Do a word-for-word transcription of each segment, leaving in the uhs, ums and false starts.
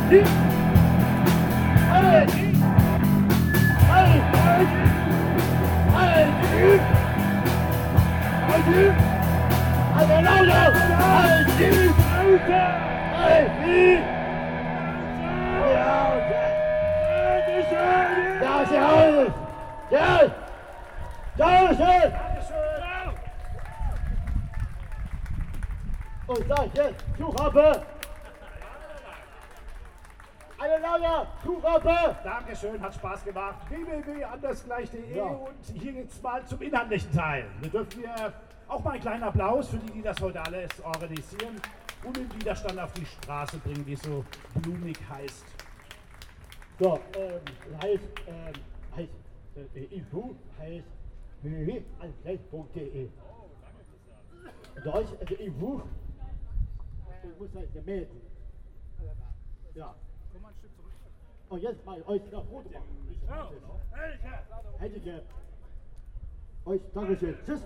Und sagt jetzt, Zugabe! Alle lauter, Zugabe! Dankeschön, hat Spaß gemacht. w w w punkt andersgleich punkt de Ja. Und hier geht's mal zum inhaltlichen Teil. Hier dürfen wir auch mal einen kleinen Applaus für die, die das heute alles organisieren und den Widerstand auf die Straße bringen, wie es so blumig heißt. So, ähm, heißt, ähm, heißt, äh, Info heißt w w w punkt andersgleich punkt de. Deutsch, also Info. Ich muss halt gemeldet. Ja. Komm mal ein Stück zurück. Und jetzt mal euch noch Foto machen. Ich mach das. Hätte ich euch, Dankeschön. Tschüss.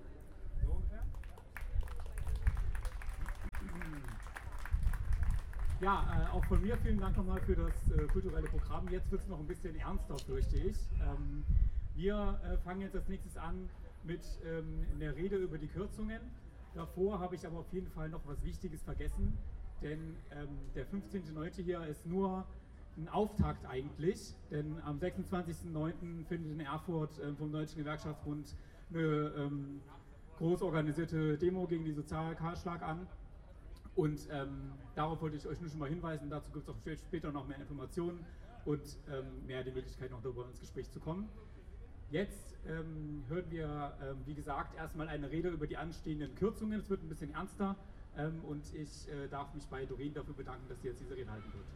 Ja, äh, auch von mir vielen Dank nochmal für das äh, kulturelle Programm. Jetzt wird es noch ein bisschen ernster, fürchte ich. Ähm, wir äh, fangen jetzt als nächstes an mit ähm, der Rede über die Kürzungen. Davor habe ich aber auf jeden Fall noch was Wichtiges vergessen, denn ähm, der fünfzehnte neunte hier ist nur ein Auftakt eigentlich, denn am sechsundzwanzigsten neunten findet in Erfurt äh, vom Deutschen Gewerkschaftsbund eine ähm, groß organisierte Demo gegen den Sozialkahlschlag an. Und ähm, darauf wollte ich euch nur schon mal hinweisen. Dazu gibt es auch später noch mehr Informationen und ähm, mehr die Möglichkeit, noch darüber ins Gespräch zu kommen. Jetzt ähm, hören wir, ähm, wie gesagt, erstmal eine Rede über die anstehenden Kürzungen. Es wird ein bisschen ernster ähm, und ich äh, darf mich bei Doreen dafür bedanken, dass sie jetzt diese Rede halten wird.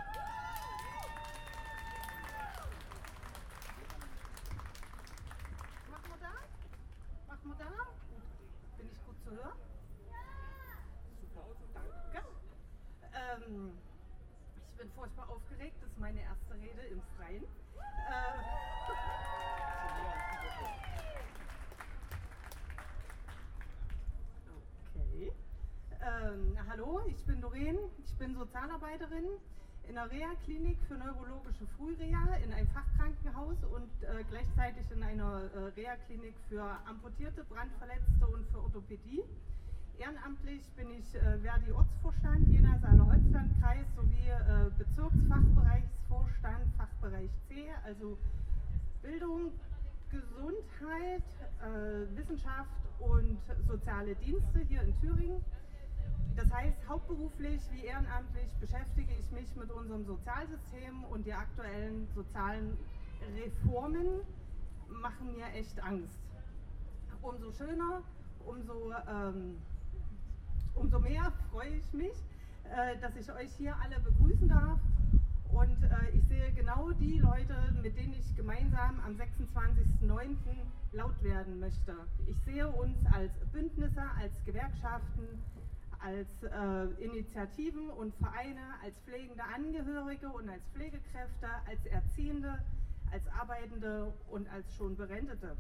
Machen wir da? Machen wir da? Bin ich gut zu hören? Danke. Ähm, ich bin furchtbar aufgeregt. Das ist meine erste Rede im Freien. Äh, okay. Ähm, hallo, ich bin Doreen. Ich bin Sozialarbeiterin in der Reha-Klinik für neurologische Frühreha in einem Fachkrankenhaus und äh, gleichzeitig in einer äh, Reha-Klinik für Amputierte, Brandverletzte und für Orthopädie. Ehrenamtlich bin ich äh, Verdi-Ortsvorstand Jena-Saale-Holzland-Kreis sowie äh, Bezirksfachbereichsvorstand Fachbereich C, also Bildung, Gesundheit, äh, Wissenschaft und soziale Dienste hier in Thüringen. Das heißt, hauptberuflich wie ehrenamtlich beschäftige ich mich mit unserem Sozialsystem und die aktuellen sozialen Reformen machen mir echt Angst. Umso schöner, umso, ähm, umso mehr freue ich mich, äh, dass ich euch hier alle begrüßen darf. Und äh, ich sehe genau die Leute, mit denen ich gemeinsam am sechsundzwanzigsten neunten laut werden möchte. Ich sehe uns als Bündnisse, als Gewerkschaften, als äh, Initiativen und Vereine, als pflegende Angehörige und als Pflegekräfte, als Erziehende, als Arbeitende und als schon Berentete.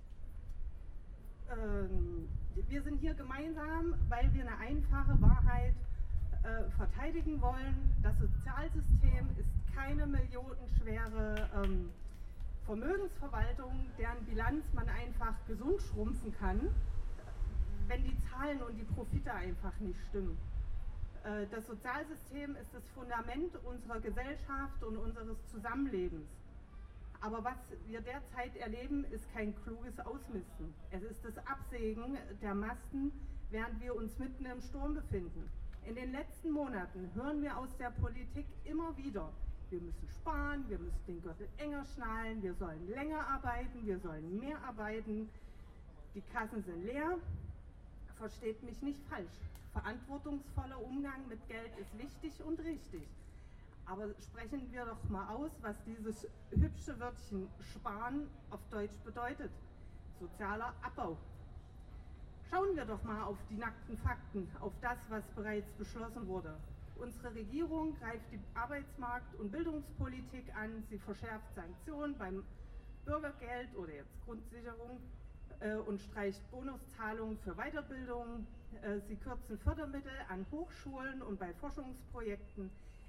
Ähm, wir sind hier gemeinsam, weil wir eine einfache Wahrheit äh, verteidigen wollen. Das Sozialsystem ist keine millionenschwere ähm, Vermögensverwaltung, deren Bilanz man einfach gesund schrumpfen kann, wenn die Zahlen und die Profite einfach nicht stimmen. Äh, das Sozialsystem ist das Fundament unserer Gesellschaft und unseres Zusammenlebens. Aber was wir derzeit erleben, ist kein kluges Ausmisten. Es ist das Absägen der Masten, während wir uns mitten im Sturm befinden. In den letzten Monaten hören wir aus der Politik immer wieder, wir müssen sparen, wir müssen den Gürtel enger schnallen, wir sollen länger arbeiten, wir sollen mehr arbeiten, die Kassen sind leer. Versteht mich nicht falsch. Verantwortungsvoller Umgang mit Geld ist wichtig und richtig. Aber sprechen wir doch mal aus, was dieses hübsche Wörtchen sparen auf Deutsch bedeutet. Sozialer Abbau. Schauen wir doch mal auf die nackten Fakten, auf das, was bereits beschlossen wurde. Unsere Regierung greift die Arbeitsmarkt- und Bildungspolitik an, sie verschärft Sanktionen beim Bürgergeld oder jetzt Grundsicherung äh, und streicht Bonuszahlungen für Weiterbildung. Äh, sie kürzen Fördermittel an Hochschulen und bei Forschungsprojekten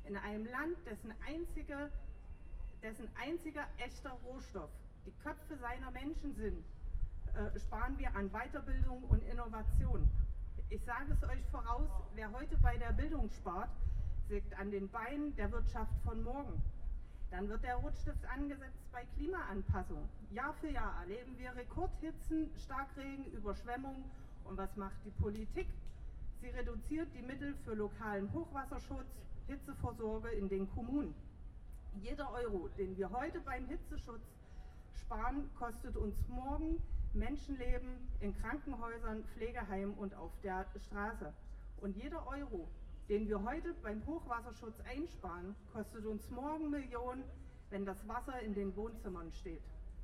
In einem Land, dessen, einzige, dessen einziger echter Rohstoff die Köpfe seiner Menschen sind, äh, sparen wir an Weiterbildung und Innovation. Ich sage es euch voraus, wer heute bei der Bildung spart, sägt an den Beinen der Wirtschaft von morgen. Dann wird der Rotstift angesetzt bei Klimaanpassung. Jahr für Jahr erleben wir Rekordhitzen, Starkregen, Überschwemmungen. Und was macht die Politik? Sie reduziert die Mittel für lokalen Hochwasserschutz, Hitzevorsorge in den Kommunen. Jeder Euro, den wir heute beim Hitzeschutz sparen, kostet uns morgen Menschenleben in Krankenhäusern, Pflegeheimen und auf der Straße. Und jeder Euro, den wir heute beim Hochwasserschutz einsparen, kostet uns morgen Millionen, wenn das Wasser in den Wohnzimmern steht.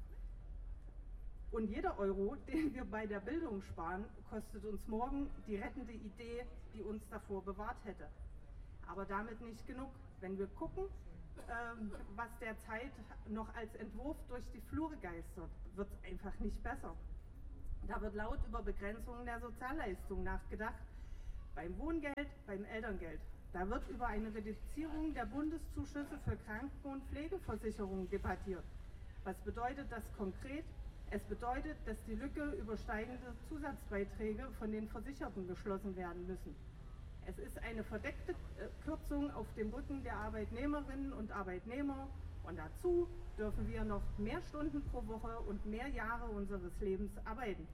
Und jeder Euro, den wir bei der Bildung sparen, kostet uns morgen die rettende Idee, die uns davor bewahrt hätte. Aber damit nicht genug. Wenn wir gucken, ähm, was derzeit noch als Entwurf durch die Flure geistert, wird es einfach nicht besser. Da wird laut über Begrenzungen der Sozialleistungen nachgedacht, beim Wohngeld, beim Elterngeld. Da wird über eine Reduzierung der Bundeszuschüsse für Kranken- und Pflegeversicherungen debattiert. Was bedeutet das konkret? Es bedeutet, dass die Lücke übersteigende Zusatzbeiträge von den Versicherten geschlossen werden müssen. Es ist eine verdeckte äh, Kürzung auf dem Rücken der Arbeitnehmerinnen und Arbeitnehmer und dazu dürfen wir noch mehr Stunden pro Woche und mehr Jahre unseres Lebens arbeiten.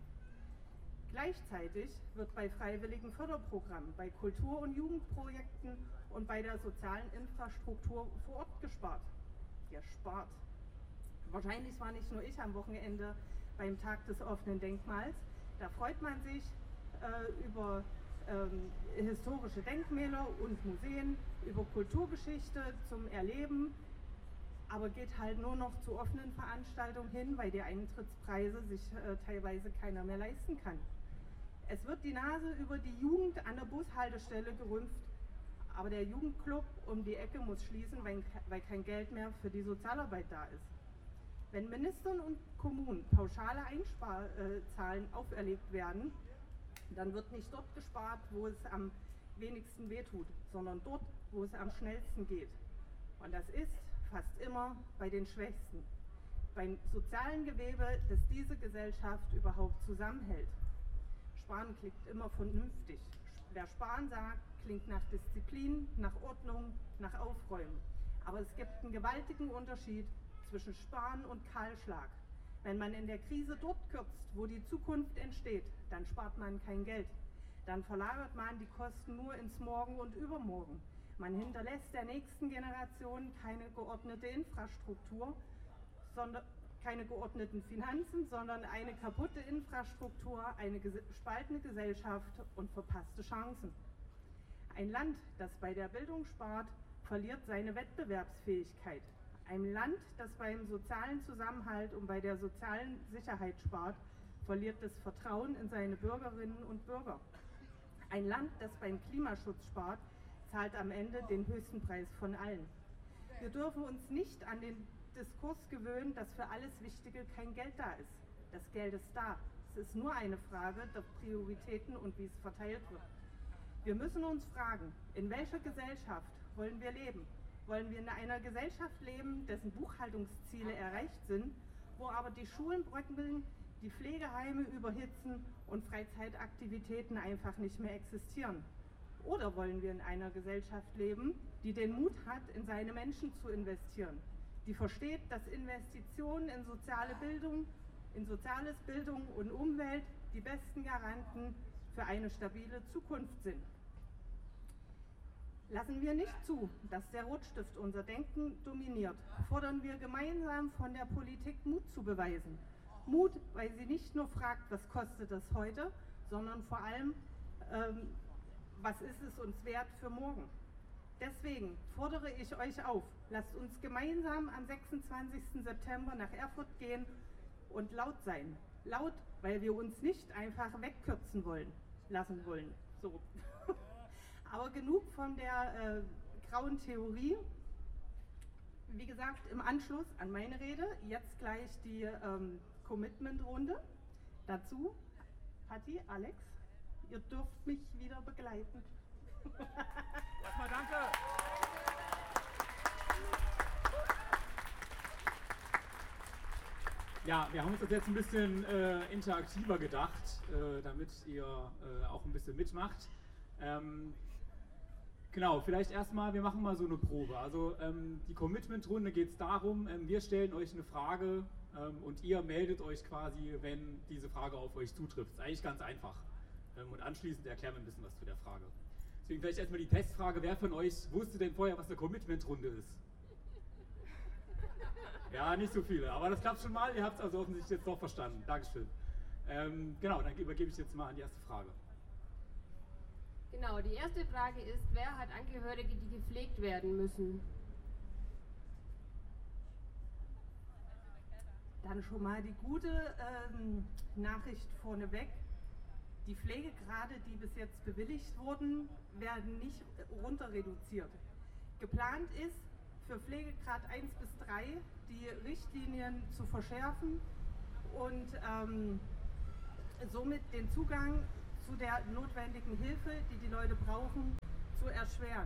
Gleichzeitig wird bei freiwilligen Förderprogrammen, bei Kultur- und Jugendprojekten und bei der sozialen Infrastruktur vor Ort gespart. Ihr spart. Wahrscheinlich war nicht nur ich am Wochenende beim Tag des offenen Denkmals. Da freut man sich äh, über ähm, historische Denkmäler und Museen, über Kulturgeschichte zum Erleben, aber geht halt nur noch zu offenen Veranstaltungen hin, weil die Eintrittspreise sich äh, teilweise keiner mehr leisten kann. Es wird die Nase über die Jugend an der Bushaltestelle gerümpft, aber der Jugendclub um die Ecke muss schließen, weil, weil kein Geld mehr für die Sozialarbeit da ist. Wenn Ministern und Kommunen pauschale Einsparzahlen auferlegt werden, dann wird nicht dort gespart, wo es am wenigsten wehtut, sondern dort, wo es am schnellsten geht. Und das ist fast immer bei den Schwächsten, beim sozialen Gewebe, das diese Gesellschaft überhaupt zusammenhält. Sparen klingt immer vernünftig. Wer sparen sagt, klingt nach Disziplin, nach Ordnung, nach Aufräumen. Aber es gibt einen gewaltigen Unterschied zwischen Sparen und Kahlschlag. Wenn man in der Krise dort kürzt, wo die Zukunft entsteht, dann spart man kein Geld. Dann verlagert man die Kosten nur ins Morgen und Übermorgen. Man hinterlässt der nächsten Generation keine geordnete Infrastruktur, sondern keine geordneten Finanzen, sondern eine kaputte Infrastruktur, eine gespaltene Gesellschaft und verpasste Chancen. Ein Land, das bei der Bildung spart, verliert seine Wettbewerbsfähigkeit. Ein Land, das beim sozialen Zusammenhalt und bei der sozialen Sicherheit spart, verliert das Vertrauen in seine Bürgerinnen und Bürger. Ein Land, das beim Klimaschutz spart, zahlt am Ende den höchsten Preis von allen. Wir dürfen uns nicht an den Diskurs gewöhnen, dass für alles Wichtige kein Geld da ist. Das Geld ist da. Es ist nur eine Frage der Prioritäten und wie es verteilt wird. Wir müssen uns fragen, in welcher Gesellschaft wollen wir leben? Wollen wir in einer Gesellschaft leben, dessen Buchhaltungsziele erreicht sind, wo aber die Schulen bröckeln, die Pflegeheime überhitzen und Freizeitaktivitäten einfach nicht mehr existieren? Oder wollen wir in einer Gesellschaft leben, die den Mut hat, in seine Menschen zu investieren, die versteht, dass Investitionen in soziale Bildung, in soziales Bildung und Umwelt die besten Garanten für eine stabile Zukunft sind? Lassen wir nicht zu, dass der Rotstift unser Denken dominiert. Fordern wir gemeinsam von der Politik, Mut zu beweisen. Mut, weil sie nicht nur fragt, was kostet es heute, sondern vor allem, ähm, was ist es uns wert für morgen. Deswegen fordere ich euch auf, lasst uns gemeinsam am sechsundzwanzigsten September nach Erfurt gehen und laut sein. Laut, weil wir uns nicht einfach wegkürzen wollen, lassen wollen. So. Aber genug von der äh, grauen Theorie. Wie gesagt, im Anschluss an meine Rede, jetzt gleich die ähm, Commitment-Runde. Dazu, Patti, Alex, ihr dürft mich wieder begleiten. Erstmal danke. Ja, wir haben uns das jetzt ein bisschen äh, interaktiver gedacht, äh, damit ihr äh, auch ein bisschen mitmacht. Ähm, genau, vielleicht erstmal, wir machen mal so eine Probe. Also ähm, die Commitment-Runde geht es darum, ähm, wir stellen euch eine Frage ähm, und ihr meldet euch quasi, wenn diese Frage auf euch zutrifft. Ist eigentlich ganz einfach. Ähm, und anschließend erklären wir ein bisschen was zu der Frage. Deswegen vielleicht erstmal die Testfrage, wer von euch wusste denn vorher, was eine Commitment-Runde ist? Ja, nicht so viele, aber das klappt schon mal. Ihr habt es also offensichtlich jetzt doch verstanden. Dankeschön. Ähm, genau, dann übergebe ich jetzt mal an die erste Frage. Genau, die erste Frage ist, wer hat Angehörige, die gepflegt werden müssen? Dann schon mal die gute ähm, Nachricht vorneweg. Die Pflegegrade, die bis jetzt bewilligt wurden, werden nicht runter reduziert. Geplant ist, für Pflegegrad eins bis drei die Richtlinien zu verschärfen und ähm, somit den Zugang zu der notwendigen Hilfe, die die Leute brauchen, zu erschweren.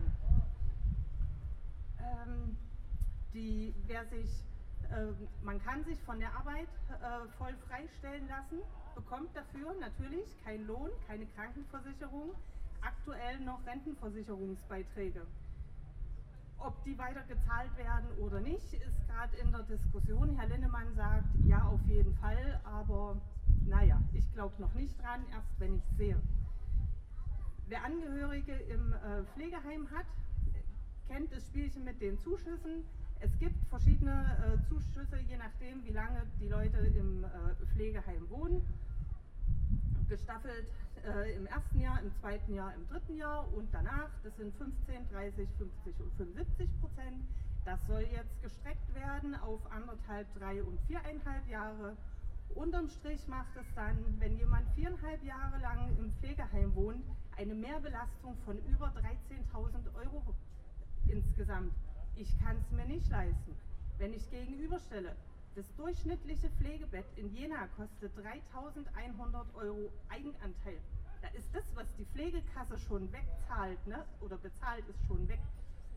Ähm, die, wer sich, äh, man kann sich von der Arbeit äh, voll freistellen lassen, bekommt dafür natürlich keinen Lohn, keine Krankenversicherung, aktuell noch Rentenversicherungsbeiträge. Ob die weiter gezahlt werden oder nicht, ist gerade in der Diskussion. Herr Linnemann sagt, ja, auf jeden Fall, aber naja, ich glaube noch nicht dran, erst wenn ich sehe. Wer Angehörige im äh, Pflegeheim hat, kennt das Spielchen mit den Zuschüssen. Es gibt verschiedene äh, Zuschüsse, je nachdem, wie lange die Leute im äh, Pflegeheim wohnen. Gestaffelt äh, im ersten Jahr, im zweiten Jahr, im dritten Jahr und danach. Das sind fünfzehn, dreißig, fünfzig und fünfundsiebzig Prozent. Das soll jetzt gestreckt werden auf anderthalb, drei und viereinhalb Jahre. Unterm Strich macht es dann, wenn jemand viereinhalb Jahre lang im Pflegeheim wohnt, eine Mehrbelastung von über dreizehntausend Euro insgesamt. Ich kann es mir nicht leisten. Wenn ich gegenüberstelle, das durchschnittliche Pflegebett in Jena kostet dreitausendeinhundert Euro Eigenanteil. Da ist das, was die Pflegekasse schon wegzahlt, ne? Oder bezahlt, ist schon weg.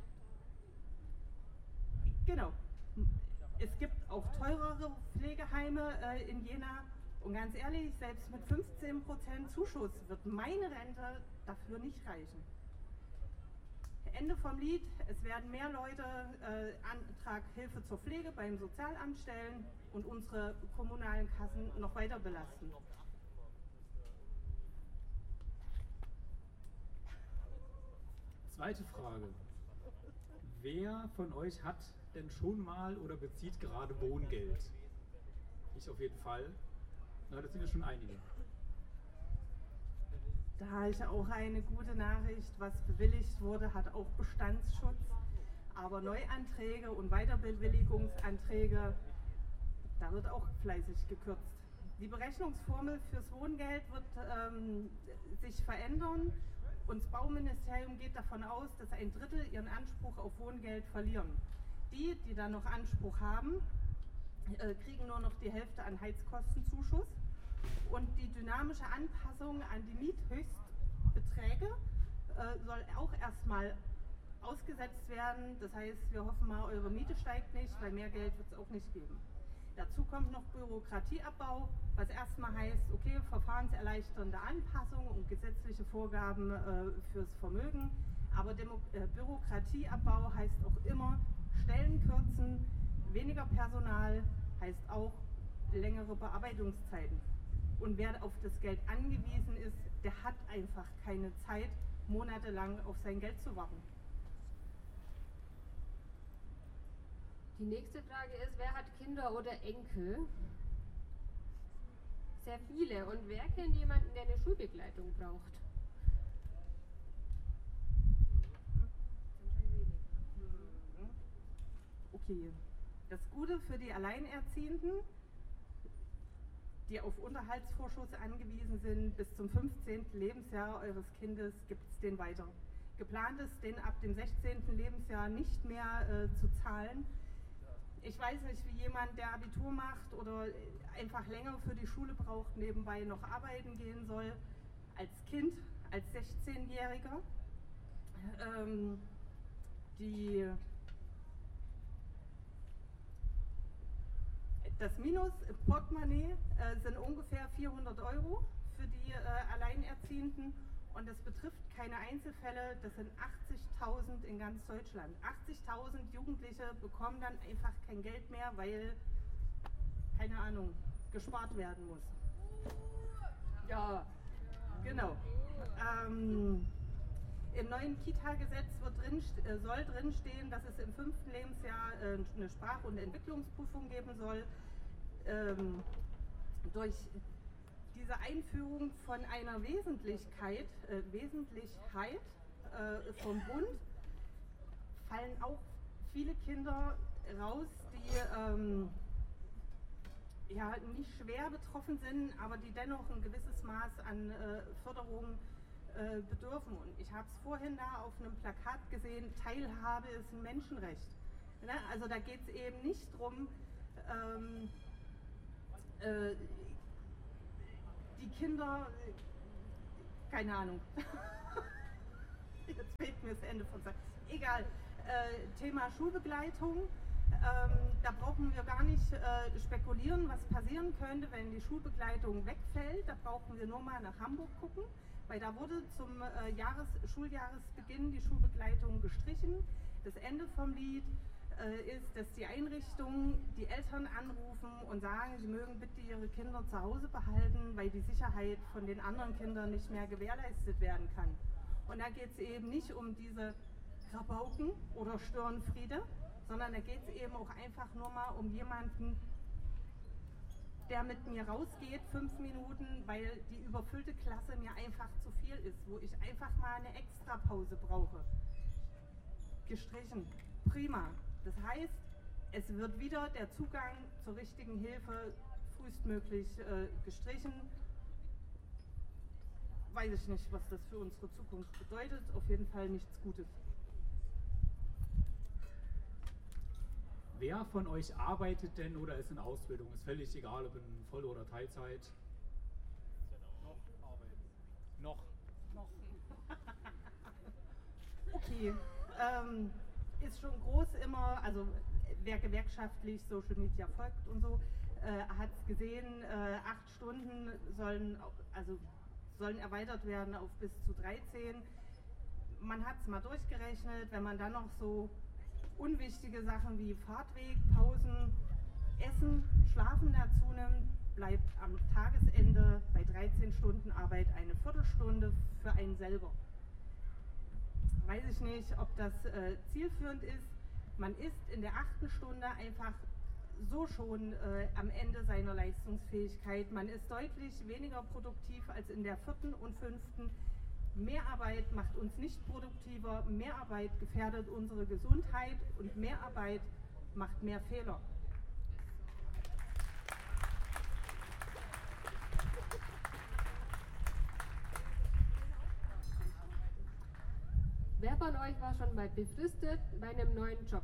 Genau. Es gibt auch teurere Pflegeheime äh, in Jena. Und ganz ehrlich, selbst mit fünfzehn Prozent Zuschuss wird meine Rente dafür nicht reichen. Ende vom Lied, es werden mehr Leute äh, Antrag Hilfe zur Pflege beim Sozialamt stellen und unsere kommunalen Kassen noch weiter belasten. Zweite Frage. Wer von euch hat denn schon mal oder bezieht gerade Wohngeld? Ich auf jeden Fall. Na, das sind ja schon einige. Da habe ich auch eine gute Nachricht, was bewilligt wurde, hat auch Bestandsschutz, aber Neuanträge und Weiterbewilligungsanträge, da wird auch fleißig gekürzt. Die Berechnungsformel fürs Wohngeld wird ähm, sich verändern und das Bauministerium geht davon aus, dass ein Drittel ihren Anspruch auf Wohngeld verlieren. Die, die dann noch Anspruch haben, äh, kriegen nur noch die Hälfte an Heizkostenzuschuss. Und die dynamische Anpassung an die Miethöchstbeträge äh, soll auch erstmal ausgesetzt werden. Das heißt, wir hoffen mal, eure Miete steigt nicht, weil mehr Geld wird es auch nicht geben. Dazu kommt noch Bürokratieabbau, was erstmal heißt, okay, verfahrenserleichternde Anpassungen und gesetzliche Vorgaben äh, fürs Vermögen. Aber Demo äh, Bürokratieabbau heißt auch immer Stellen kürzen, weniger Personal heißt auch längere Bearbeitungszeiten. Und wer auf das Geld angewiesen ist, der hat einfach keine Zeit, monatelang auf sein Geld zu warten. Die nächste Frage ist, wer hat Kinder oder Enkel? Sehr viele. Und wer kennt jemanden, der eine Schulbegleitung braucht? Okay. Das Gute für die Alleinerziehenden, die auf Unterhaltsvorschuss angewiesen sind, bis zum fünfzehnten Lebensjahr eures Kindes gibt es den weiter. Geplant ist, den ab dem sechzehnten Lebensjahr nicht mehr äh, zu zahlen. Ich weiß nicht, wie jemand, der Abitur macht oder einfach länger für die Schule braucht, nebenbei noch arbeiten gehen soll, als Kind, als sechzehnjähriger. Ähm, die Das Minus im Portemonnaie äh, sind ungefähr vierhundert Euro für die äh, Alleinerziehenden und das betrifft keine Einzelfälle, das sind achtzigtausend in ganz Deutschland. achtzigtausend Jugendliche bekommen dann einfach kein Geld mehr, weil, keine Ahnung, gespart werden muss. Ja, genau. Ähm, Im neuen Kita-Gesetz wird drin, äh, soll drinstehen, dass es im fünften Lebensjahr äh, eine Sprach- und Entwicklungsprüfung geben soll. Ähm, durch diese Einführung von einer Wesentlichkeit, äh, Wesentlichkeit äh, vom Bund fallen auch viele Kinder raus, die ähm, ja, nicht schwer betroffen sind, aber die dennoch ein gewisses Maß an äh, Förderung äh, bedürfen. Und ich habe es vorhin da auf einem Plakat gesehen, Teilhabe ist ein Menschenrecht. Ne? Also da geht es eben nicht darum, ähm, äh, die Kinder, keine Ahnung, jetzt fehlt mir das Ende von Satz. Egal, äh, Thema Schulbegleitung. Ähm, da brauchen wir gar nicht äh, spekulieren, was passieren könnte, wenn die Schulbegleitung wegfällt. Da brauchen wir nur mal nach Hamburg gucken, weil da wurde zum äh, Jahres-, Schuljahresbeginn die Schulbegleitung gestrichen. Das Ende vom Lied äh, ist, dass die Einrichtungen die Eltern anrufen und sagen, sie mögen bitte ihre Kinder zu Hause behalten, weil die Sicherheit von den anderen Kindern nicht mehr gewährleistet werden kann. Und da geht es eben nicht um diese Rabauken oder Störenfriede, sondern da geht es eben auch einfach nur mal um jemanden, der mit mir rausgeht, fünf Minuten, weil die überfüllte Klasse mir einfach zu viel ist, wo ich einfach mal eine Extrapause brauche. Gestrichen, prima. Das heißt, es wird wieder der Zugang zur richtigen Hilfe frühestmöglich äh, gestrichen. Weiß ich nicht, was das für unsere Zukunft bedeutet, auf jeden Fall nichts Gutes. Wer von euch arbeitet denn oder ist in Ausbildung? Ist völlig egal, ob in Voll- oder Teilzeit. Noch arbeiten. Noch. Noch. Okay. Ähm, ist schon groß immer, also wer gewerkschaftlich Social Media folgt und so, äh, hat es gesehen, äh, acht Stunden sollen, also sollen erweitert werden auf bis zu dreizehn. Man hat es mal durchgerechnet, wenn man dann noch so unwichtige Sachen wie Fahrtweg, Pausen, Essen, Schlafen dazu nimmt, bleibt am Tagesende bei dreizehn Stunden Arbeit eine Viertelstunde für einen selber. Weiß ich nicht, ob das äh, zielführend ist. Man ist in der achten Stunde einfach so schon äh, am Ende seiner Leistungsfähigkeit. Man ist deutlich weniger produktiv als in der vierten und fünften. Mehr Arbeit macht uns nicht produktiver, mehr Arbeit gefährdet unsere Gesundheit und mehr Arbeit macht mehr Fehler. Wer von euch war schon mal befristet bei einem neuen Job?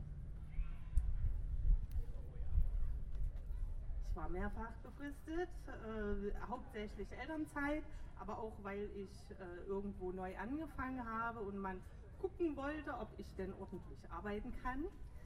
Ich war mehrfach befristet, äh, hauptsächlich Elternzeit, aber auch weil ich äh, irgendwo neu angefangen habe und man gucken wollte, ob ich denn ordentlich arbeiten kann.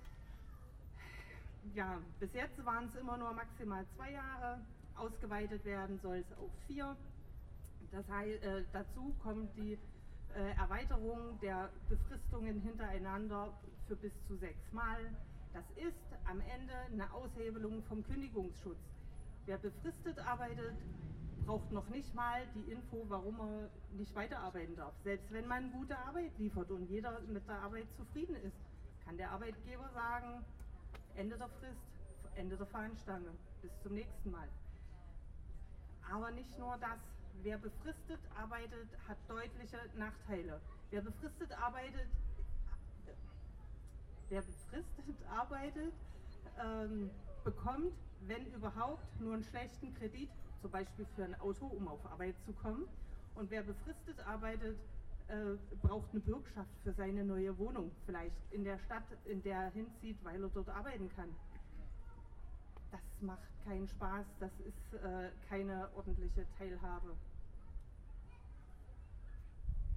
Ja, bis jetzt waren es immer nur maximal zwei Jahre, ausgeweitet werden soll es auf vier. Das heißt, äh, dazu kommt die äh, Erweiterung der Befristungen hintereinander für bis zu sechs Mal. Das ist am Ende eine Aushebelung vom Kündigungsschutz. Wer befristet arbeitet, braucht noch nicht mal die Info, warum er nicht weiterarbeiten darf. Selbst wenn man gute Arbeit liefert und jeder mit der Arbeit zufrieden ist, kann der Arbeitgeber sagen, Ende der Frist, Ende der Fahnenstange, bis zum nächsten Mal. Aber nicht nur das. Wer befristet arbeitet, hat deutliche Nachteile. Wer befristet arbeitet, wer befristet arbeitet, ähm, bekommt, wenn überhaupt, nur einen schlechten Kredit, zum Beispiel für ein Auto, um auf Arbeit zu kommen. Und wer befristet arbeitet, äh, braucht eine Bürgschaft für seine neue Wohnung, vielleicht in der Stadt, in der er hinzieht, weil er dort arbeiten kann. Das macht keinen Spaß, das ist äh, keine ordentliche Teilhabe.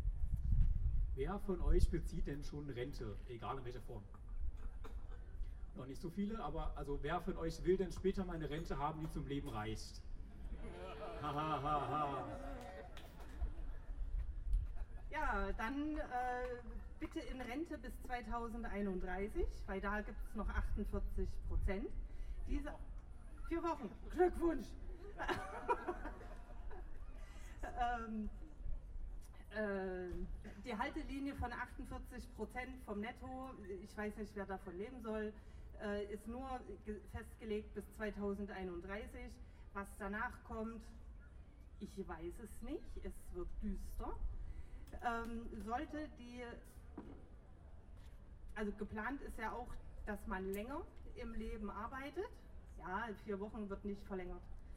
Wer von euch bezieht denn schon Rente, egal in welcher Form? Noch nicht so viele, aber also wer von euch will denn später mal eine Rente haben, die zum Leben reicht? Ha, ha, ha, ha. Ja, dann äh, bitte in Rente bis zweitausendeinunddreißig, weil da gibt es noch achtundvierzig Prozent. Diese vier Wochen. Glückwunsch! ähm, äh, die Haltelinie von achtundvierzig Prozent vom Netto, ich weiß nicht, wer davon leben soll, äh, ist nur festgelegt bis zweitausendeinunddreißig. Was danach kommt, ich weiß es nicht, es wird düster. Ähm, sollte die, also geplant ist ja auch, dass man länger im Leben arbeitet. Ja, vier Wochen wird nicht verlängert.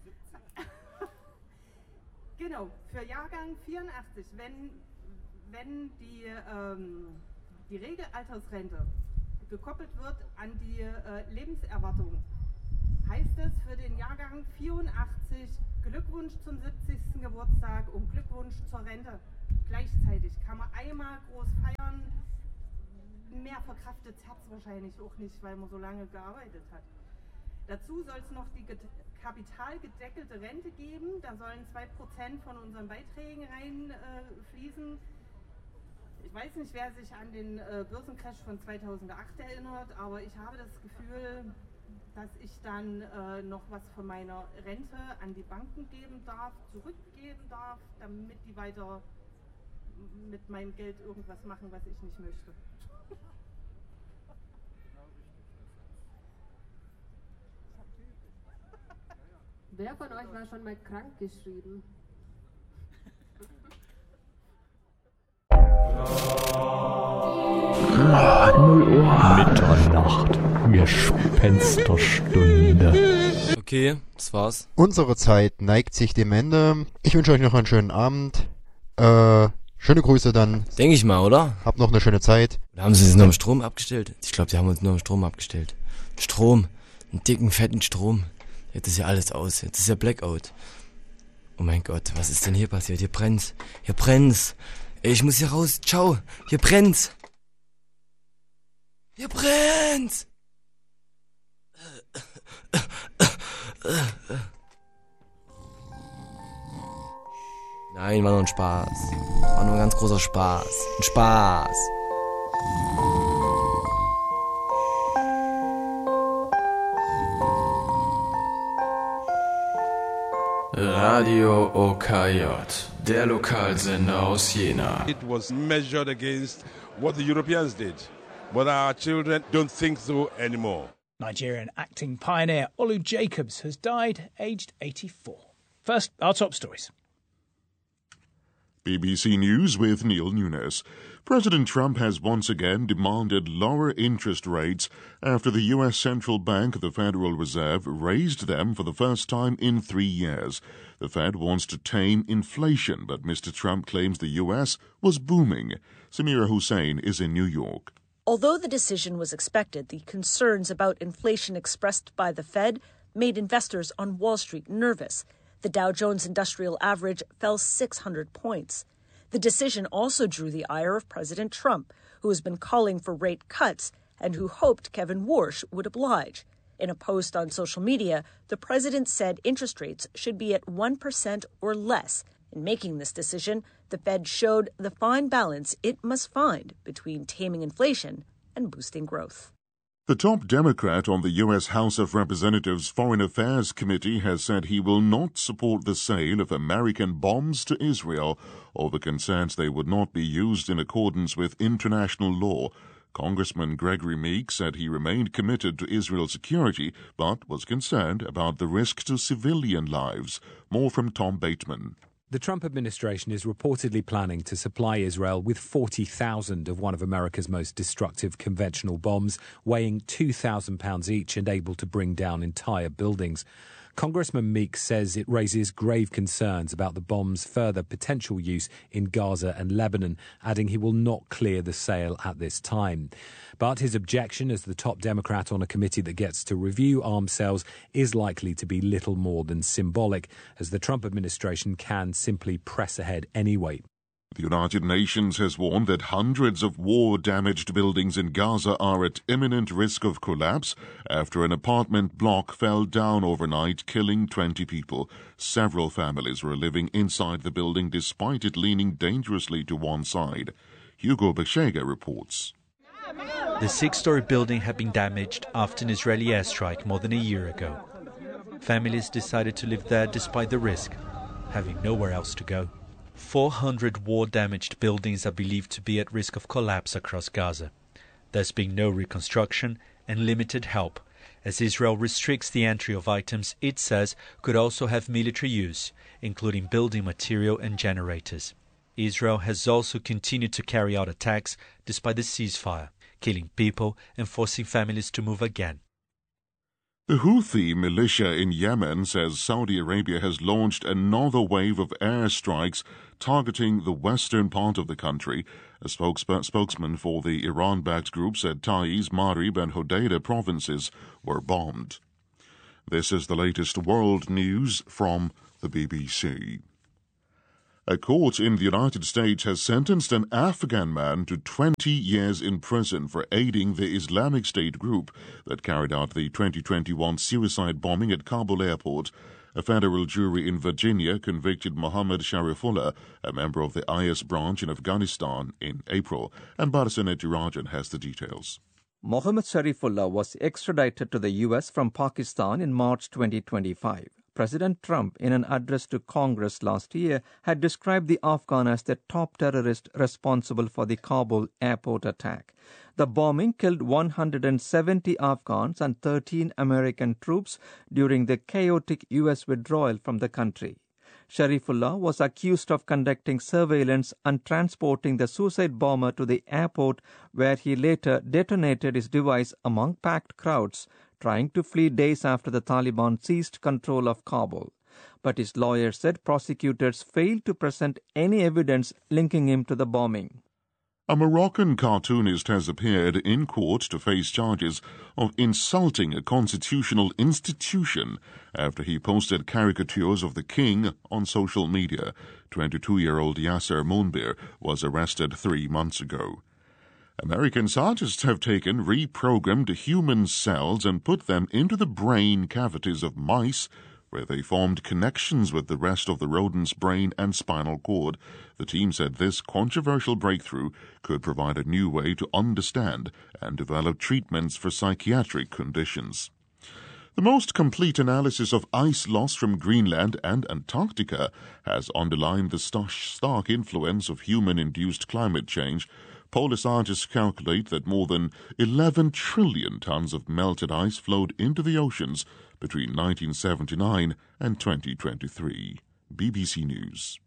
Genau, für Jahrgang vierundachtzig, wenn, wenn die, ähm, die Regelaltersrente gekoppelt wird an die äh, Lebenserwartung, heißt es für den Jahrgang vierundachtzig Glückwunsch zum siebzigsten Geburtstag und Glückwunsch zur Rente. Gleichzeitig kann man einmal groß feiern, mehr verkraftet hat es wahrscheinlich auch nicht, weil man so lange gearbeitet hat. Dazu soll es noch die kapitalgedeckelte Rente geben, da sollen zwei Prozent von unseren Beiträgen reinfließen. Äh, ich weiß nicht, wer sich an den äh, Börsencrash von zweitausendacht erinnert, aber ich habe das Gefühl, dass ich dann äh, noch was von meiner Rente an die Banken geben darf, zurückgeben darf, damit die weiter mit meinem Geld irgendwas machen, was ich nicht möchte. Wer von euch war schon mal krank geschrieben? null Uhr. Mitternacht. Gespensterstunde. Okay, das war's. Unsere Zeit neigt sich dem Ende. Ich wünsche euch noch einen schönen Abend. Äh, schöne Grüße dann. Denke ich mal, oder? Habt noch eine schöne Zeit. Oder haben sie es nur im Strom abgestellt? Ich glaube, die haben uns nur im Strom abgestellt. Strom. Einen dicken, fetten Strom. Jetzt ist ja alles aus. Jetzt ist ja Blackout. Oh mein Gott, was ist denn hier passiert? Hier brennt's. Hier brennt's. Ey, ich muss hier raus. Ciao. Hier brennt's. Hier brennt's. Nein, war nur ein Spaß. War nur ein ganz großer Spaß. Ein Spaß. Radio O K J, der Lokalsender aus Jena. It was measured against what the Europeans did, but our children don't think so anymore. Nigerian acting pioneer Olu Jacobs has died aged eighty-four. First, our top stories. B B C News with Neil Nunes. President Trump has once again demanded lower interest rates after the U S Central Bank, the Federal Reserve, raised them for the first time in three years. The Fed wants to tame inflation, but Mister Trump claims the U S was booming. Samira Hussein is in New York. Although the decision was expected, the concerns about inflation expressed by the Fed made investors on Wall Street nervous. The Dow Jones Industrial Average fell six hundred points. The decision also drew the ire of President Trump, who has been calling for rate cuts and who hoped Kevin Warsh would oblige. In a post on social media, the president said interest rates should be at one percent or less. In making this decision, the Fed showed the fine balance it must find between taming inflation and boosting growth. The top Democrat on the U S House of Representatives Foreign Affairs Committee has said he will not support the sale of American bombs to Israel over concerns they would not be used in accordance with international law. Congressman Gregory Meek said he remained committed to Israel's security, but was concerned about the risk to civilian lives. More from Tom Bateman. The Trump administration is reportedly planning to supply Israel with forty thousand of one of America's most destructive conventional bombs, weighing two thousand pounds each and able to bring down entire buildings. Congressman Meek says it raises grave concerns about the bomb's further potential use in Gaza and Lebanon, adding he will not clear the sale at this time. But his objection as the top Democrat on a committee that gets to review arms sales is likely to be little more than symbolic, as the Trump administration can simply press ahead anyway. The United Nations has warned that hundreds of war-damaged buildings in Gaza are at imminent risk of collapse after an apartment block fell down overnight, killing twenty people. Several families were living inside the building despite it leaning dangerously to one side. Hugo Bechega reports. The six-story building had been damaged after an Israeli airstrike more than a year ago. Families decided to live there despite the risk, having nowhere else to go. four hundred war-damaged buildings are believed to be at risk of collapse across Gaza. There's been no reconstruction and limited help, as Israel restricts the entry of items it says could also have military use, including building material and generators. Israel has also continued to carry out attacks despite the ceasefire, killing people and forcing families to move again. The Houthi militia in Yemen says Saudi Arabia has launched another wave of airstrikes targeting the western part of the country. A spokesp- spokesman for the Iran-backed group said Taiz, Marib and Hodeidah provinces were bombed. This is the latest world news from the B B C. A court in the United States has sentenced an Afghan man to twenty years in prison for aiding the Islamic State group that carried out the twenty twenty-one suicide bombing at Kabul airport. A federal jury in Virginia convicted Mohammed Sharifullah, a member of the I S branch in Afghanistan, in April. And Barsanet Rajan has the details. Mohammed Sharifullah was extradited to the U S from Pakistan in March twenty twenty-five. President Trump, in an address to Congress last year, had described the Afghan as the top terrorist responsible for the Kabul airport attack. The bombing killed one hundred seventy Afghans and thirteen American troops during the chaotic U S withdrawal from the country. Sharifullah was accused of conducting surveillance and transporting the suicide bomber to the airport, where he later detonated his device among packed crowds, trying to flee days after the Taliban seized control of Kabul. But his lawyer said prosecutors failed to present any evidence linking him to the bombing. A Moroccan cartoonist has appeared in court to face charges of insulting a constitutional institution after he posted caricatures of the king on social media. twenty-two-year-old Yasser Mounbir was arrested three months ago. American scientists have taken reprogrammed human cells and put them into the brain cavities of mice, where they formed connections with the rest of the rodent's brain and spinal cord. The team said this controversial breakthrough could provide a new way to understand and develop treatments for psychiatric conditions. The most complete analysis of ice loss from Greenland and Antarctica has underlined the stark influence of human-induced climate change. Polar scientists calculate that more than eleven trillion tons of melted ice flowed into the oceans between nineteen seventy-nine and twenty twenty-three. B B C News.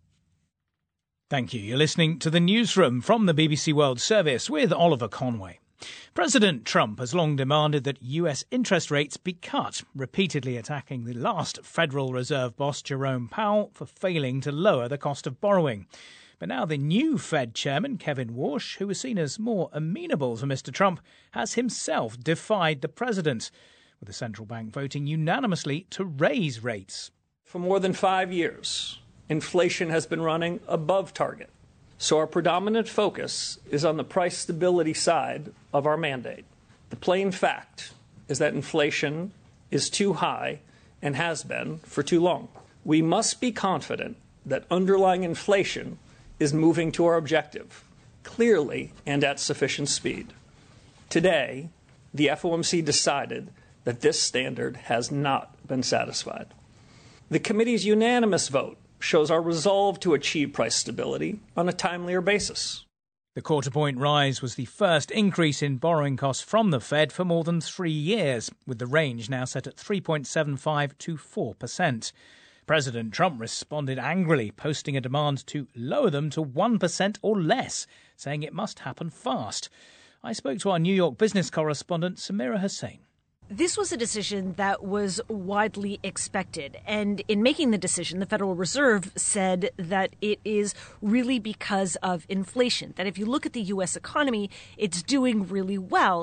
Thank you. You're listening to the Newsroom from the B B C World Service with Oliver Conway. President Trump has long demanded that U S interest rates be cut, repeatedly attacking the last Federal Reserve boss, Jerome Powell, for failing to lower the cost of borrowing. But now the new Fed chairman, Kevin Warsh, who was seen as more amenable to Mister Trump, has himself defied the president, with the central bank voting unanimously to raise rates. For more than five years, inflation has been running above target. So our predominant focus is on the price stability side of our mandate. The plain fact is that inflation is too high and has been for too long. We must be confident that underlying inflation is moving to our objective, clearly and at sufficient speed. Today, the F O M C decided that this standard has not been satisfied. The committee's unanimous vote shows our resolve to achieve price stability on a timelier basis. The quarter-point rise was the first increase in borrowing costs from the Fed for more than three years, with the range now set at three point seven five to four percent. President Trump responded angrily, posting a demand to lower them to one percent or less, saying it must happen fast. I spoke to our New York business correspondent, Samira Hussain. This was a decision that was widely expected. And in making the decision, the Federal Reserve said that it is really because of inflation, that if you look at the U S economy, it's doing really well,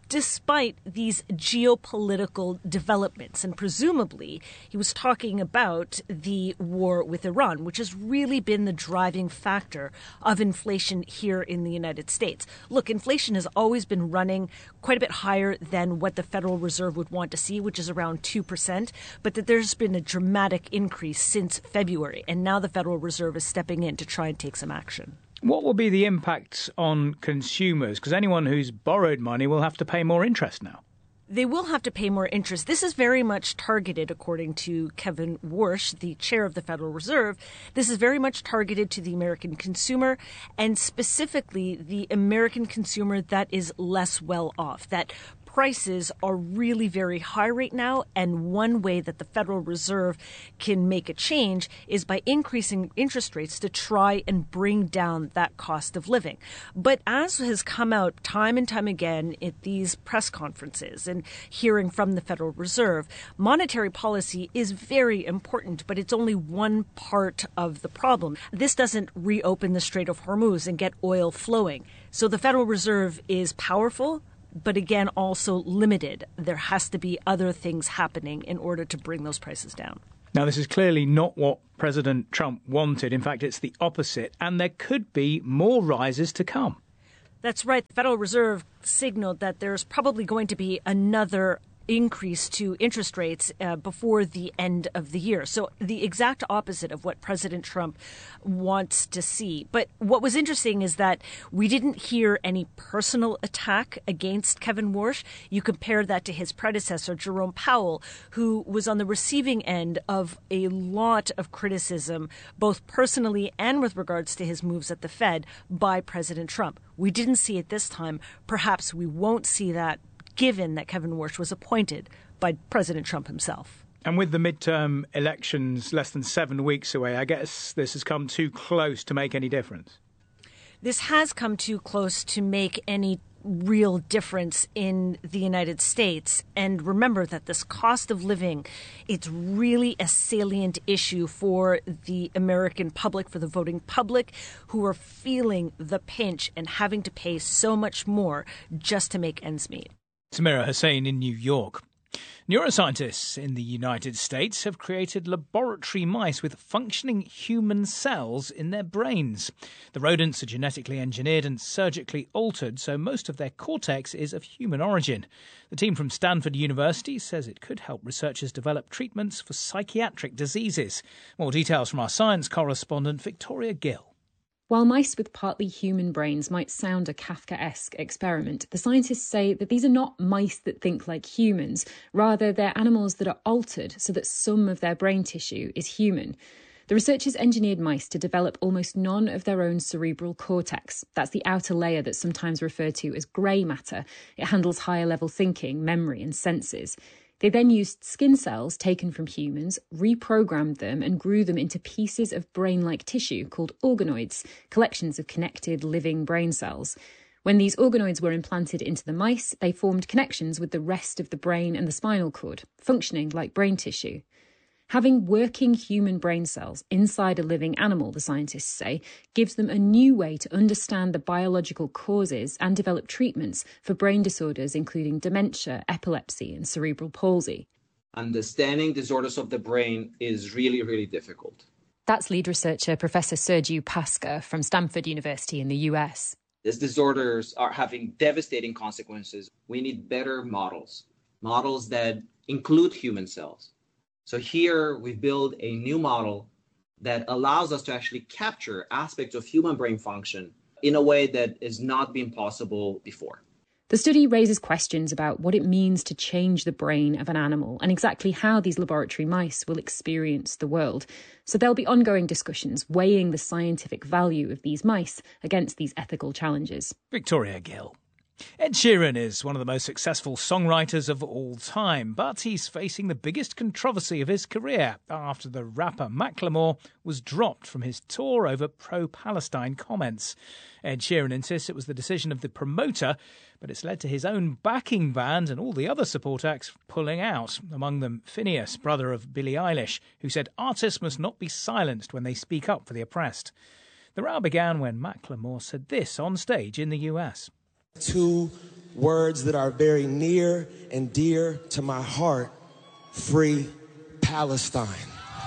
despite these geopolitical developments. And presumably, he was talking about the war with Iran, which has really been the driving factor of inflation here in the United States. Look, inflation has always been running quite a bit higher than what the Federal Reserve would want to see, which is around two percent, but that there's been a dramatic increase since February. And now the Federal Reserve is stepping in to try and take some action. What will be the impact on consumers? Because anyone who's borrowed money will have to pay more interest now. They will have to pay more interest. This is very much targeted, according to Kevin Warsh, the chair of the Federal Reserve. This is very much targeted to the American consumer, and specifically the American consumer that is less well off, that prices are really very high right now, and one way that the Federal Reserve can make a change is by increasing interest rates to try and bring down that cost of living. But as has come out time and time again at these press conferences and hearing from the Federal Reserve, monetary policy is very important, but it's only one part of the problem. This doesn't reopen the Strait of Hormuz and get oil flowing. So the Federal Reserve is powerful, but again, also limited. There has to be other things happening in order to bring those prices down. Now, this is clearly not what President Trump wanted. In fact, it's the opposite, and there could be more rises to come. That's right. The Federal Reserve signaled that there's probably going to be another increase to interest rates uh, before the end of the year. So the exact opposite of what President Trump wants to see. But what was interesting is that we didn't hear any personal attack against Kevin Warsh. You compare that to his predecessor, Jerome Powell, who was on the receiving end of a lot of criticism, both personally and with regards to his moves at the Fed, by President Trump. We didn't see it this time. Perhaps we won't see that, given that Kevin Warsh was appointed by President Trump himself. And with the midterm elections less than seven weeks away, I guess this has come too close to make any difference. This has come too close to make any real difference in the United States. And remember that this cost of living, it's really a salient issue for the American public, for the voting public, who are feeling the pinch and having to pay so much more just to make ends meet. Samira Hussain in New York. Neuroscientists in the United States have created laboratory mice with functioning human cells in their brains. The rodents are genetically engineered and surgically altered, so most of their cortex is of human origin. The team from Stanford University says it could help researchers develop treatments for psychiatric diseases. More details from our science correspondent, Victoria Gill. While mice with partly human brains might sound a Kafkaesque experiment, the scientists say that these are not mice that think like humans. Rather, they're animals that are altered so that some of their brain tissue is human. The researchers engineered mice to develop almost none of their own cerebral cortex. That's the outer layer that's sometimes referred to as grey matter. It handles higher-level thinking, memory and senses. They then used skin cells taken from humans, reprogrammed them and grew them into pieces of brain-like tissue called organoids, collections of connected living brain cells. When these organoids were implanted into the mice, they formed connections with the rest of the brain and the spinal cord, functioning like brain tissue. Having working human brain cells inside a living animal, the scientists say, gives them a new way to understand the biological causes and develop treatments for brain disorders including dementia, epilepsy and cerebral palsy. Understanding disorders of the brain is really, really difficult. That's lead researcher Professor Sergiu Pasca from Stanford University in the U S. These disorders are having devastating consequences. We need better models, models that include human cells. So here we build a new model that allows us to actually capture aspects of human brain function in a way that has not been possible before. The study raises questions about what it means to change the brain of an animal and exactly how these laboratory mice will experience the world. So there'll be ongoing discussions weighing the scientific value of these mice against these ethical challenges. Victoria Gill. Ed Sheeran is one of the most successful songwriters of all time, but he's facing the biggest controversy of his career after the rapper Macklemore was dropped from his tour over pro-Palestine comments. Ed Sheeran insists it was the decision of the promoter, but it's led to his own backing band and all the other support acts pulling out, among them Phineas, brother of Billie Eilish, who said artists must not be silenced when they speak up for the oppressed. The row began when Macklemore said this on stage in the U S. Two words that are very near and dear to my heart: free Palestine.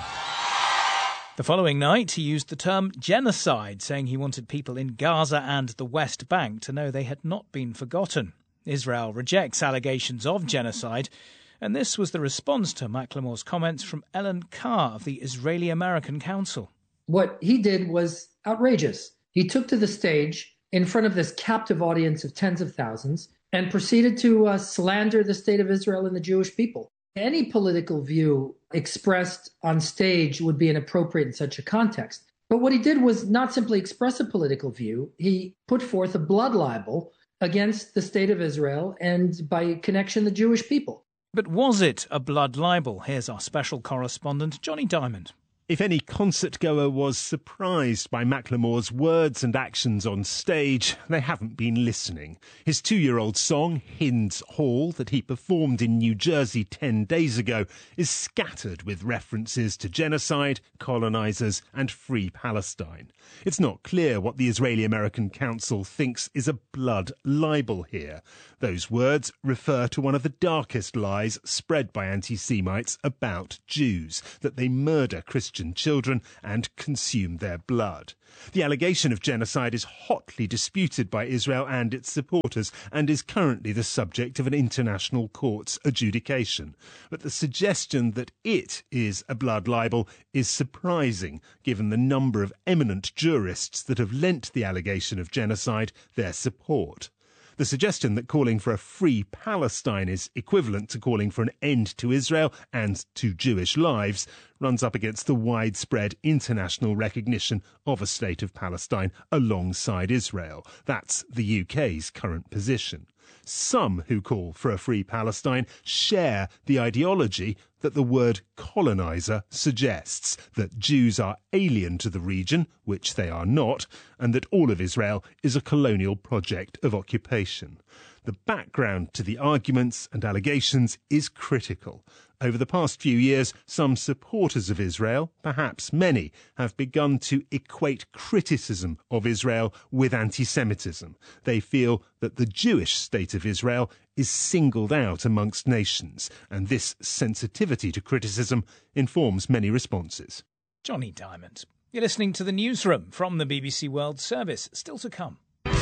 The following night, he used the term genocide, saying he wanted people in Gaza and the West Bank to know they had not been forgotten. Israel rejects allegations of genocide, and this was the response to Macklemore's comments from Ellen Carr of the Israeli-American Council. What he did was outrageous. He took to the stage in front of this captive audience of tens of thousands and proceeded to uh, slander the state of Israel and the Jewish people. Any political view expressed on stage would be inappropriate in such a context. But what he did was not simply express a political view. He put forth a blood libel against the state of Israel and, by connection, the Jewish people. But was it a blood libel? Here's our special correspondent, Johnny Diamond. If any concert-goer was surprised by Macklemore's words and actions on stage, they haven't been listening. His two-year-old song, Hinds Hall, that he performed in New Jersey ten days ago, is scattered with references to genocide, colonisers and free Palestine. It's not clear what the Israeli-American Council thinks is a blood libel here. Those words refer to one of the darkest lies spread by anti-Semites about Jews, that they murder Christians children and consume their blood. The allegation of genocide is hotly disputed by Israel and its supporters and is currently the subject of an international court's adjudication. But the suggestion that it is a blood libel is surprising, given the number of eminent jurists that have lent the allegation of genocide their support. The suggestion that calling for a free Palestine is equivalent to calling for an end to Israel and to Jewish lives runs up against the widespread international recognition of a state of Palestine alongside Israel. That's the U K's current position. Some who call for a free Palestine share the ideology that the word coloniser suggests, that Jews are alien to the region, which they are not, and that all of Israel is a colonial project of occupation. The background to the arguments and allegations is critical. Over the past few years, some supporters of Israel, perhaps many, have begun to equate criticism of Israel with anti-Semitism. They feel that the Jewish state of Israel is singled out amongst nations, and this sensitivity to criticism informs many responses. Johnny Diamond. You're listening to the Newsroom from the B B C World Service. Still to come.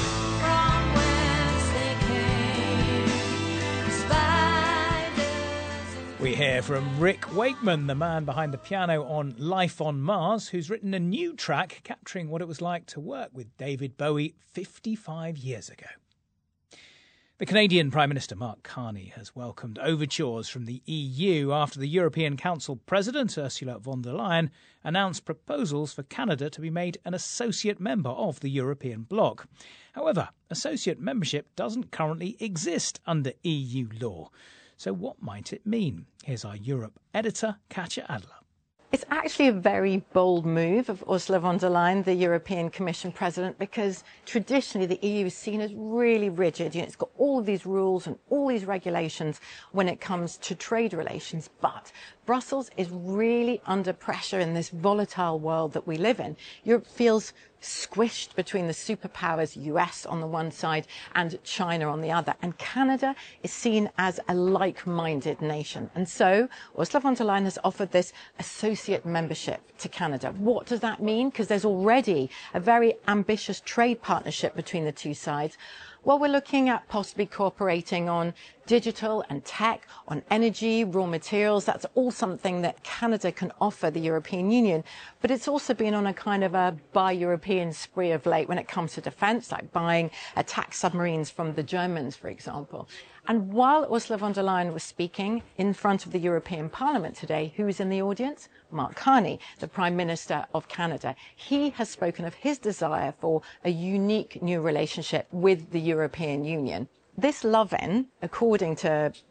We hear from Rick Wakeman, the man behind the piano on Life on Mars, who's written a new track capturing what it was like to work with David Bowie fifty-five years ago. The Canadian Prime Minister Mark Carney has welcomed overtures from the E U after the European Council President Ursula von der Leyen announced proposals for Canada to be made an associate member of the European bloc. However, associate membership doesn't currently exist under E U law. So what might it mean? Here's our Europe editor, Katja Adler. It's actually a very bold move of Ursula von der Leyen, the European Commission President, because traditionally the E U is seen as really rigid. You know, it's got all of these rules and all these regulations when it comes to trade relations. But Brussels is really under pressure in this volatile world that we live in. Europe feels squished between the superpowers, U S on the one side and China on the other. And Canada is seen as a like-minded nation. And so Ursula von der Leyen has offered this associate membership to Canada. What does that mean? Because there's already a very ambitious trade partnership between the two sides. Well, we're looking at possibly cooperating on digital and tech, on energy, raw materials. That's all something that Canada can offer the European Union. But it's also been on a kind of a buy-European spree of late when it comes to defence, like buying attack submarines from the Germans, for example. And while Ursula von der Leyen was speaking in front of the European Parliament today, who was in the audience? Mark Carney, the Prime Minister of Canada. He has spoken of his desire for a unique new relationship with the European Union. This love-in, according to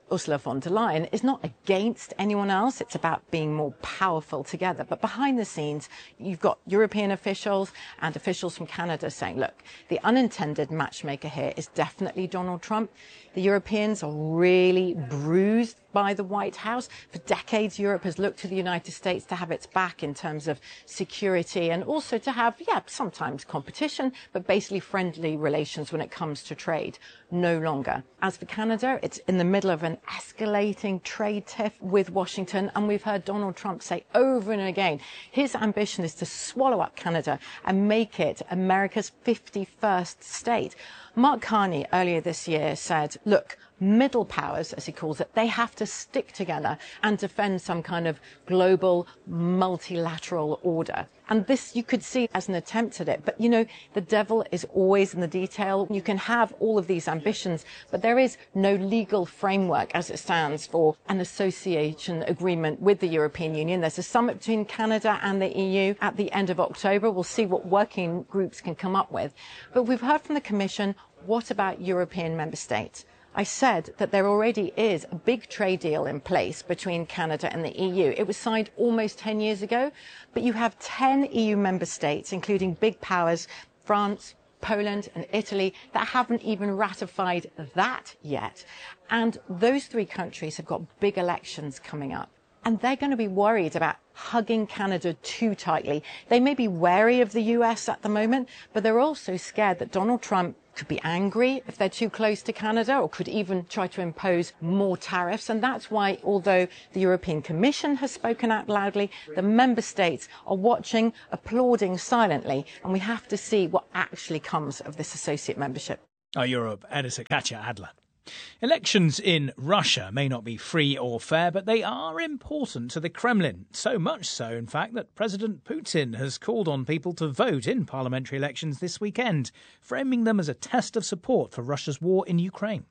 Ursula von der Leyen is not against anyone else. It's about being more powerful together. But behind the scenes, you've got European officials and officials from Canada saying, look, the unintended matchmaker here is definitely Donald Trump. The Europeans are really bruised by the White House. For decades, Europe has looked to the United States to have its back in terms of security and also to have, yeah, sometimes competition, but basically friendly relations when it comes to trade. No longer. As for Canada, it's in the middle of an escalating trade tiff with Washington, and we've heard Donald Trump say over and again his ambition is to swallow up Canada and make it America's fifty-first state. Mark Carney earlier this year said, look, middle powers, as he calls it, they have to stick together and defend some kind of global multilateral order. And this you could see as an attempt at it. But, you know, the devil is always in the detail. You can have all of these ambitions, but there is no legal framework as it stands for an association agreement with the European Union. There's a summit between Canada and the E U at the end of October. We'll see what working groups can come up with. But we've heard from the Commission, what about European member states? I said that there already is a big trade deal in place between Canada and the E U. It was signed almost ten years ago, but you have ten E U member states, including big powers, France, Poland and Italy, that haven't even ratified that yet. And those three countries have got big elections coming up. And they're going to be worried about hugging Canada too tightly. They may be wary of the U S at the moment, but they're also scared that Donald Trump could be angry if they're too close to Canada, or could even try to impose more tariffs. And that's why, although the European Commission has spoken out loudly, the member states are watching, applauding silently, and we have to see what actually comes of this associate membership. Our Europe editor, Katya Adler. Elections in Russia may not be free or fair, but they are important to the Kremlin. So much so, in fact, that President Putin has called on people to vote in parliamentary elections this weekend, framing them as a test of support for Russia's war in Ukraine.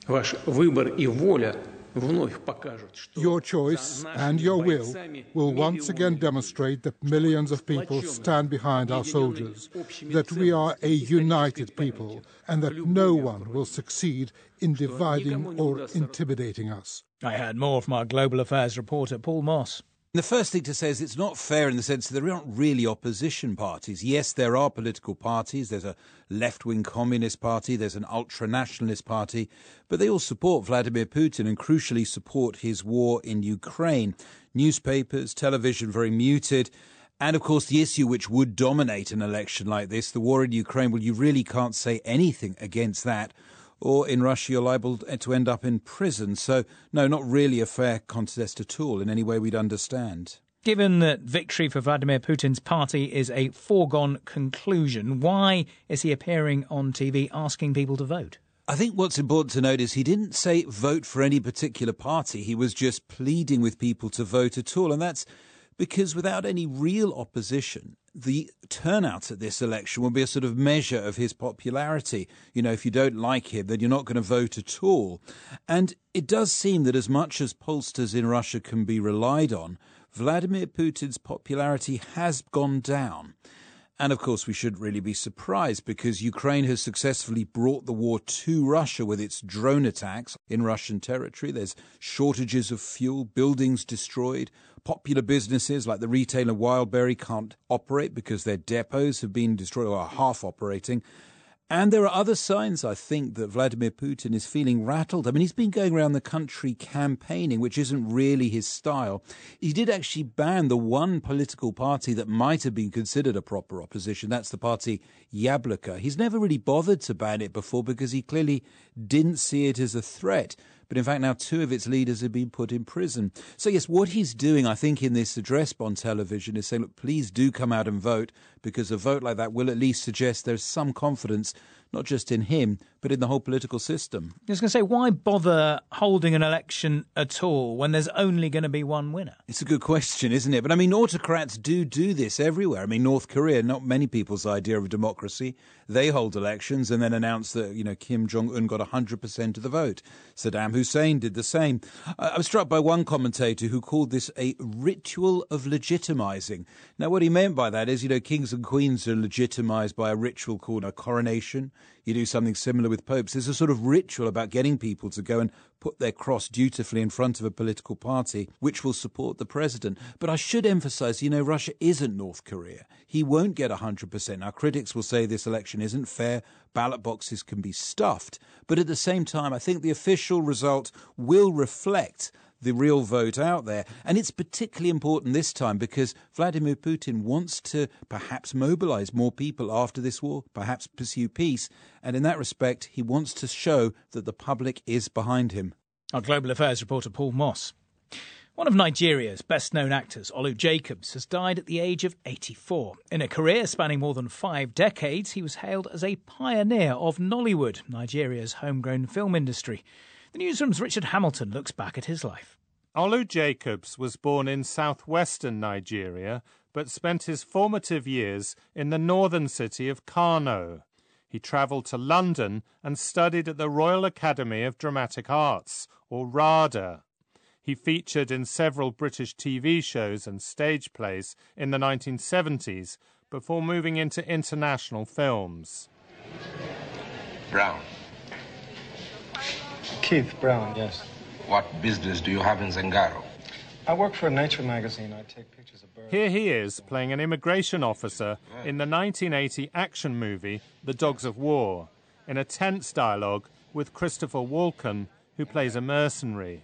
Your choice and your will will once again demonstrate that millions of people stand behind our soldiers, that we are a united people, and that no one will succeed in dividing or intimidating us. I heard more from our global affairs reporter Paul Moss. The first thing to say is it's not fair in the sense that there aren't really opposition parties. Yes, there are political parties. There's a left-wing communist party. There's an ultra-nationalist party. But they all support Vladimir Putin and crucially support his war in Ukraine. Newspapers, television, very muted. And, of course, the issue which would dominate an election like this, the war in Ukraine, well, you really can't say anything against that. Or in Russia, you're liable to end up in prison. So, no, not really a fair contest at all in any way we'd understand. Given that victory for Vladimir Putin's party is a foregone conclusion, why is he appearing on T V asking people to vote? I think what's important to note is he didn't say vote for any particular party. He was just pleading with people to vote at all. And that's because without any real opposition, the turnout at this election will be a sort of measure of his popularity. You know, if you don't like him, then you're not going to vote at all. And it does seem that as much as pollsters in Russia can be relied on, Vladimir Putin's popularity has gone down. And, of course, we shouldn't really be surprised because Ukraine has successfully brought the war to Russia with its drone attacks in Russian territory. There's shortages of fuel, buildings destroyed. Popular businesses like the retailer Wildberry can't operate because their depots have been destroyed or are half operating. And there are other signs, I think, that Vladimir Putin is feeling rattled. I mean, he's been going around the country campaigning, which isn't really his style. He did actually ban the one political party that might have been considered a proper opposition. That's the party Yabloko. He's never really bothered to ban it before because he clearly didn't see it as a threat. But in fact, now two of its leaders have been put in prison. So yes, what he's doing, I think, in this address on television is saying, look, please do come out and vote, because a vote like that will at least suggest there's some confidence, not just in him, but in the whole political system. I was going to say, why bother holding an election at all when there's only going to be one winner? It's a good question, isn't it? But I mean, autocrats do do this everywhere. I mean, North Korea, not many people's idea of democracy. They hold elections and then announce that, you know, Kim Jong-un got one hundred percent of the vote. Saddam Hussein did the same. I was struck by one commentator who called this a ritual of legitimizing. Now, what he meant by that is, you know, kings and queens are legitimized by a ritual called a coronation You do something similar with popes. There's a sort of ritual about getting people to go and put their cross dutifully in front of a political party which will support the president. But I should emphasise, you know, Russia isn't North Korea. He won't get one hundred percent. Our critics will say this election isn't fair. Ballot boxes can be stuffed. But at the same time, I think the official result will reflect the real vote out there. And it's particularly important this time because Vladimir Putin wants to perhaps mobilise more people after this war, perhaps pursue peace. And in that respect, he wants to show that the public is behind him. Our Global Affairs reporter Paul Moss. One of Nigeria's best-known actors, Olu Jacobs, has died at the age of eighty-four. In a career spanning more than five decades, he was hailed as a pioneer of Nollywood, Nigeria's homegrown film industry. The Newsroom's Richard Hamilton looks back at his life. Olu Jacobs was born in southwestern Nigeria, but spent his formative years in the northern city of Kano. He travelled to London and studied at the Royal Academy of Dramatic Arts, or RADA. He featured in several British T V shows and stage plays in the nineteen seventies before moving into international films. Brown. Keith Brown, yes. What business do you have in Zangaro? I work for a nature magazine. I take pictures of birds. Here he is, playing an immigration officer in the nineteen eighty action movie The Dogs of War, in a tense dialogue with Christopher Walken, who plays a mercenary.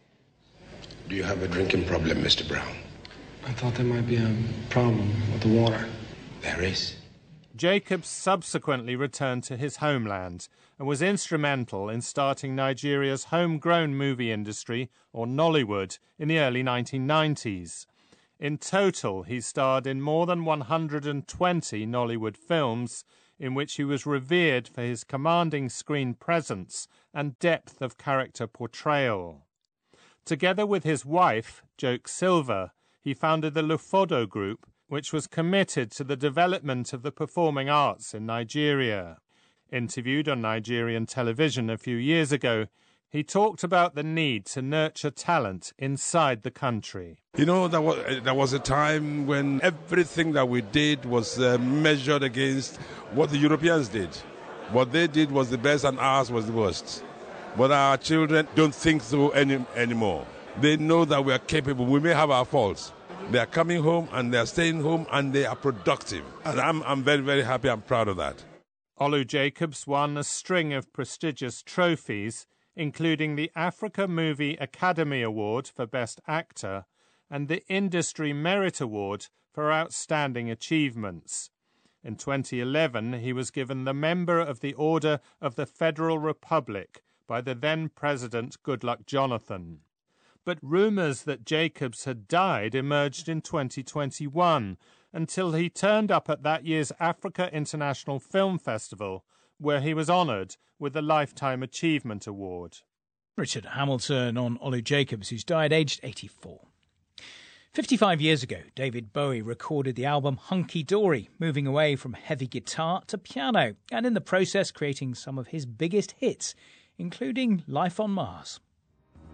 Do you have a drinking problem, Mister Brown? I thought there might be a problem with the water. There is. Jacobs subsequently returned to his homeland and was instrumental in starting Nigeria's homegrown movie industry, or Nollywood, in the early nineteen nineties. In total, he starred in more than one hundred twenty Nollywood films, in which he was revered for his commanding screen presence and depth of character portrayal. Together with his wife, Joke Silva, he founded the Lufodo Group, which was committed to the development of the performing arts in Nigeria. Interviewed on Nigerian television a few years ago, he talked about the need to nurture talent inside the country. You know, there was, there was a time when everything that we did was uh, measured against what the Europeans did. What they did was the best and ours was the worst. But our children don't think so any, anymore. They know that we are capable. We may have our faults. They are coming home and they are staying home and they are productive. And I'm, I'm very, very happy and proud of that. Olu Jacobs won a string of prestigious trophies, including the Africa Movie Academy Award for Best Actor and the Industry Merit Award for Outstanding Achievements. In twenty eleven, he was given the Member of the Order of the Federal Republic by the then-President Goodluck Jonathan. But rumours that Jacobs had died emerged in twenty twenty-one, until he turned up at that year's Africa International Film Festival, where he was honoured with the Lifetime Achievement Award. Richard Hamilton on Olu Jacobs, who's died aged eighty-four. fifty-five years ago, David Bowie recorded the album Hunky Dory, moving away from heavy guitar to piano, and in the process creating some of his biggest hits, including Life on Mars.